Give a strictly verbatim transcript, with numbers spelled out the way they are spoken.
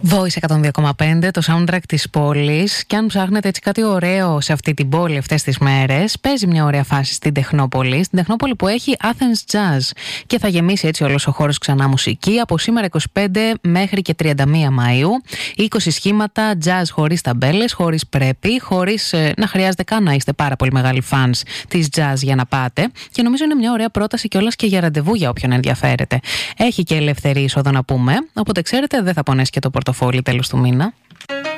Voice εκατόν δύο κόμμα πέντε, το soundtrack της πόλης. Και αν ψάχνετε έτσι κάτι ωραίο σε αυτή την πόλη αυτές τις μέρες, παίζει μια ωραία φάση στην Τεχνόπολη. Στην Τεχνόπολη που έχει Athens Jazz. Και θα γεμίσει έτσι όλος ο χώρος ξανά μουσική από σήμερα είκοσι πέντε μέχρι και τριάντα μία Μαΐου. είκοσι σχήματα jazz χωρίς ταμπέλες, χωρίς πρέπει, χωρίς ε, να χρειάζεται καν να είστε πάρα πολύ μεγάλοι fans της jazz για να πάτε. Και νομίζω είναι μια ωραία πρόταση κιόλας και για ραντεβού για όποιον ενδιαφέρεται. Έχει και ελευθερή είσοδο να πούμε, οπότε ξέρετε δεν θα πονέσει και το πορτοφόλι τέλος του μήνα.